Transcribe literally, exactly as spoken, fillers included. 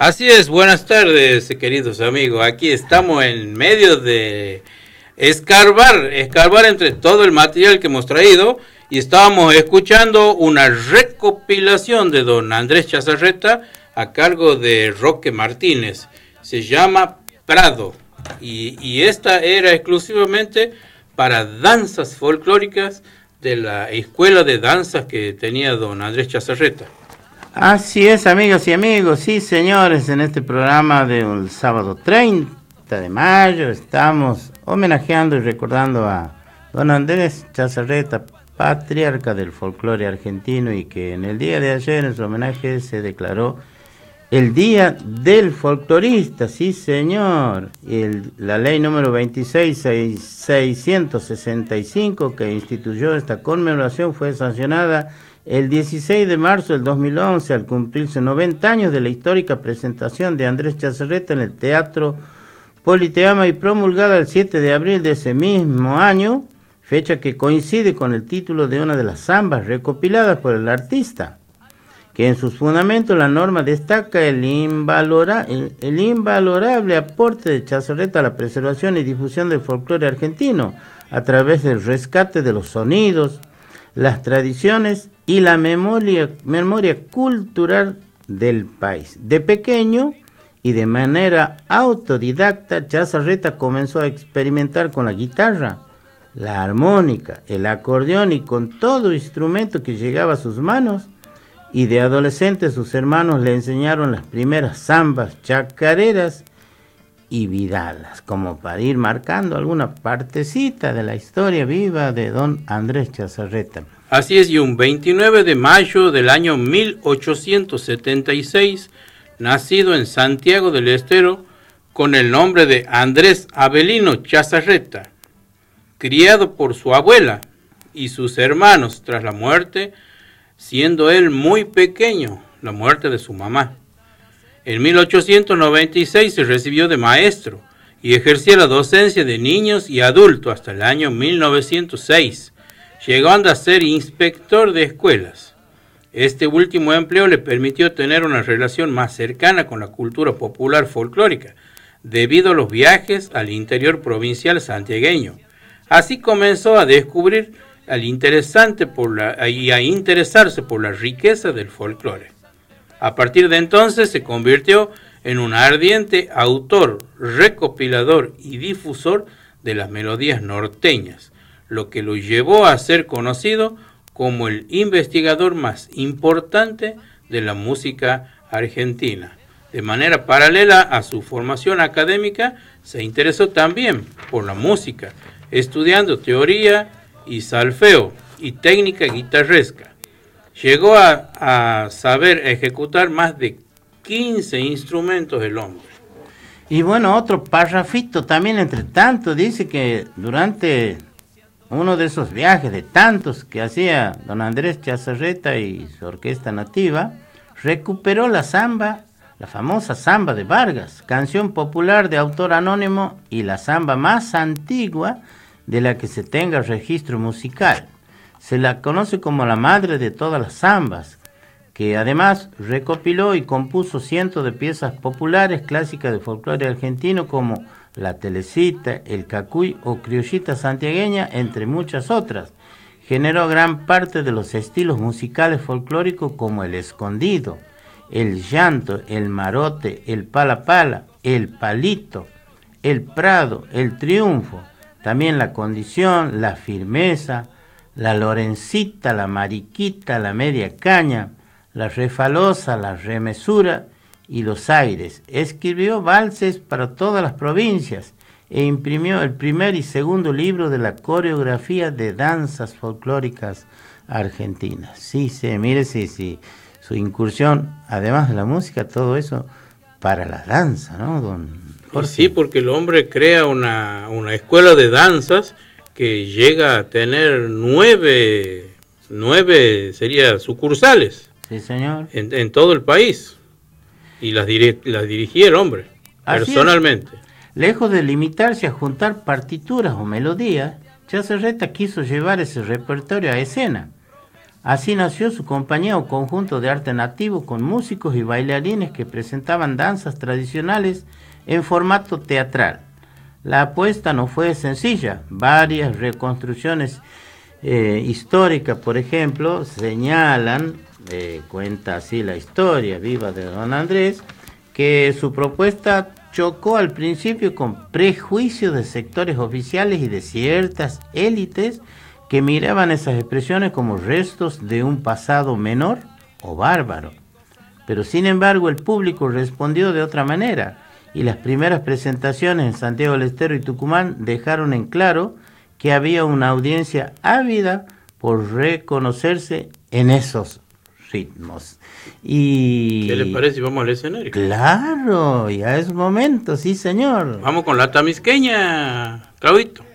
Así es, buenas tardes, queridos amigos. Aquí estamos en medio de escarbar, escarbar entre todo el material que hemos traído y estábamos escuchando una recopilación de don Andrés Chazarreta a cargo de Roque Martínez. Se llama Prado y, y esta era exclusivamente para danzas folclóricas de la escuela de danzas que tenía don Andrés Chazarreta. Así es, amigas y amigos, sí señores, en este programa del sábado treinta de mayo estamos homenajeando y recordando a don Andrés Chazarreta, patriarca del folclore argentino, y que en el día de ayer en su homenaje se declaró el Día del Folclorista, sí señor. El, la ley número veintiséis mil seiscientos sesenta y cinco que instituyó esta conmemoración fue sancionada el dieciséis de marzo del dos mil once, al cumplirse noventa años de la histórica presentación de Andrés Chazarreta en el Teatro Politeama, y promulgada el siete de abril de ese mismo año, fecha que coincide con el título de una de las zambas recopiladas por el artista, que en sus fundamentos la norma destaca el, invalora, el, el invalorable aporte de Chazarreta a la preservación y difusión del folclore argentino, a través del rescate de los sonidos, las tradiciones y la memoria, memoria cultural del país. De pequeño y de manera autodidacta, Chazarreta comenzó a experimentar con la guitarra, la armónica, el acordeón y con todo instrumento que llegaba a sus manos, y de adolescente sus hermanos le enseñaron las primeras zambas, chacareras y vidalas, como para ir marcando alguna partecita de la historia viva de don Andrés Chazarreta. Así es, y un veintinueve de mayo del año mil ochocientos setenta y seis, nacido en Santiago del Estero, con el nombre de Andrés Avelino Chazarreta, criado por su abuela y sus hermanos tras la muerte, siendo él muy pequeño, la muerte de su mamá. En mil ochocientos noventa y seis se recibió de maestro y ejerció la docencia de niños y adultos hasta el año mil novecientos seis, llegando a ser inspector de escuelas. Este último empleo le permitió tener una relación más cercana con la cultura popular folclórica, debido a los viajes al interior provincial santiagueño. Así comenzó a descubrir al interesante por la, y a interesarse por la riqueza del folclore. A partir de entonces se convirtió en un ardiente autor, recopilador y difusor de las melodías norteñas, lo que lo llevó a ser conocido como el investigador más importante de la música argentina. De manera paralela a su formación académica, se interesó también por la música, estudiando teoría y solfeo y técnica guitarresca. Llegó a, a saber ejecutar más de quince instrumentos el hombre. Y bueno, otro parrafito también entre tanto, dice que durante uno de esos viajes de tantos que hacía don Andrés Chazarreta y su orquesta nativa, recuperó la zamba, la famosa zamba de Vargas, canción popular de autor anónimo y la zamba más antigua de la que se tenga registro musical. Se la conoce como la madre de todas las zambas, que además recopiló y compuso cientos de piezas populares clásicas de folclore argentino como la telecita, el cacuy o criollita santiagueña, entre muchas otras. Generó gran parte de los estilos musicales folclóricos como el escondido, el llanto, el marote, el pala pala, el palito, el prado, el triunfo, también la condición, la firmeza, la lorencita, la mariquita, la media caña, la refalosa, la remesura y los aires. Escribió valses para todas las provincias e imprimió el primer y segundo libro de la coreografía de danzas folclóricas argentinas. Sí, sí, mire, sí, sí, su incursión, además de la música, todo eso para la danza, ¿no, don Jorge? Sí, porque el hombre crea una, una escuela de danzas que llega a tener nueve, nueve sería sucursales. Sí, señor. En, en todo el país. Y las, dir, las dirigía el hombre, así personalmente. Es. Lejos de limitarse a juntar partituras o melodías, Chazarreta quiso llevar ese repertorio a escena, Así nació su compañía o conjunto de arte nativo con músicos y bailarines que presentaban danzas tradicionales en formato teatral. La apuesta no fue sencilla, varias reconstrucciones eh, históricas, por ejemplo, señalan, eh, cuenta así la historia viva de don Andrés, que su propuesta chocó al principio con prejuicios de sectores oficiales y de ciertas élites que miraban esas expresiones como restos de un pasado menor o bárbaro. Pero sin embargo el público respondió de otra manera y las primeras presentaciones en Santiago del Estero y Tucumán dejaron en claro que había una audiencia ávida por reconocerse en esos ritmos. Y ¿qué le parece si vamos al escenario? Claro, y a esos momentos, sí señor. Vamos con la tamisqueña, Claudito.